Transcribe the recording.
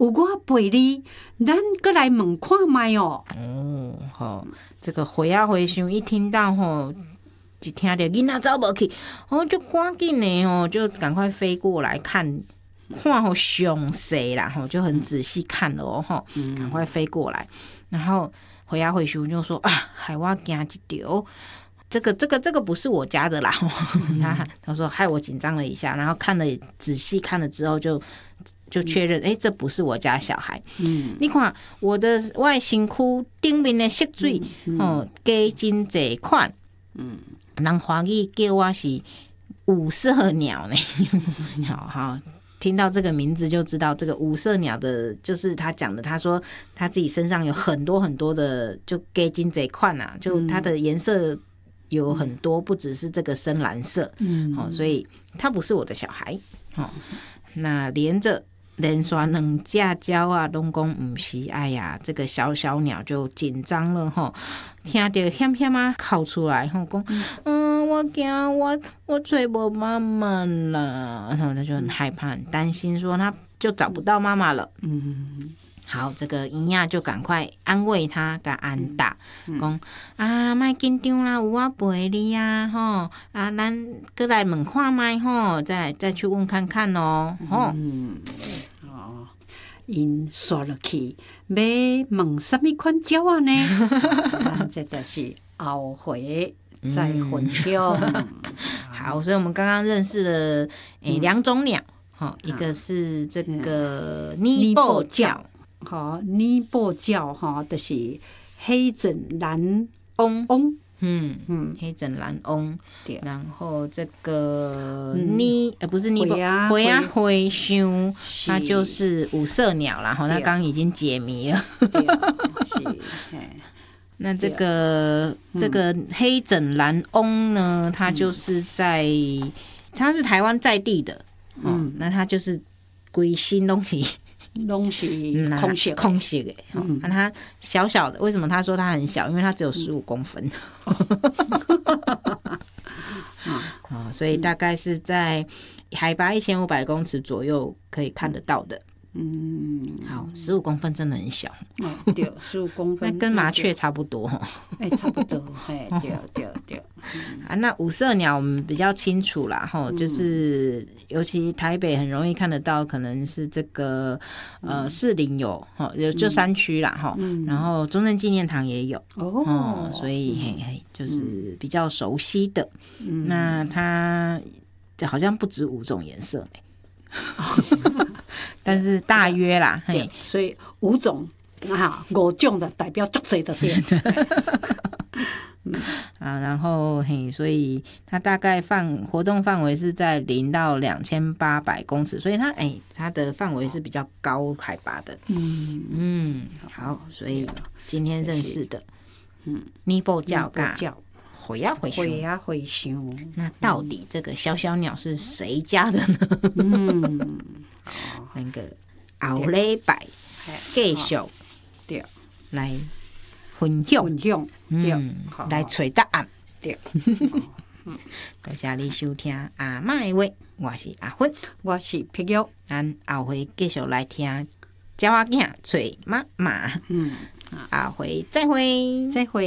有我陪你，咱过来问看卖哦。 哦，好，这个回啊回想一听到吼，一听到囡仔走无去，哦，就赶紧的吼，就赶快飞过来看吼详细啦，吼就很仔细看了哦，吼，赶快飞过来，然后回啊回想就说啊，害我惊一条。这个不是我家的啦，他说害我紧张了一下，然后仔细看了之后就确认，这不是我家小孩。你看我的身躯顶面的色水，加真济款，人华语叫我是五色鸟呢。好。听到这个名字就知道，这个五色鸟的，就是他讲的。他说他自己身上有很多很多的，就加真济款啊，就它的颜色有很多，不只是这个深蓝色。所以他不是我的小孩。那连续两只鸟啊，拢讲不是。哎呀，这个小小鸟就紧张了吼，听到险险啊哭出来吼，讲我惊我找无妈妈啦，然后他就很害怕很担心，说他就找不到妈妈了。好，这个姨仔就赶快安慰他，甲安打，讲莫紧张啦，有我陪你啊，吼咱过来问看卖吼，再去问看看哦，吼。 因刷落去，要问什么款鸟啊呢？咱这就是后回再分享。 好，所以我们刚刚认识了两种鸟，一个是这个尼泊鸟。 尼泊鸟就是黑枕蓝翁， 黑枕蓝翁，然后这个不是回回想，它就是五色鸟啦，它刚刚已经解谜了。那这个黑枕蓝翁呢，它就是它是台湾在地的，那它就是规身东西。 拢是空隙的，它小小的。为什么他说它很小？因为它只有15公分，所以大概是在海拔1500公尺左右可以看得到的。好，15公分真的很小。 对，15公分， 那跟麻雀差不多。 差不多，对。 那五色鸟我们比较清楚啦，就是尤其台北很容易看得到，可能是这个士林有，就山区啦，然后中正纪念堂也有，所以就是比较熟悉的。那它好像不止5种颜色但是大约啦， 所以5种5种的代表足多的点。 然后所以它大概活动范围是在0到2800公尺，所以它的范围是比较高海拔的。好，所以今天认识的尼泊鸟回啊回想，那到底这个小小鸟是谁家的呢？那个后礼拜继续来分享，来找答案。多谢你收听阿嬷的话，我是阿芬， 我是碧玉， 咱后回继续来听鸟仔囝找妈妈。后回再会。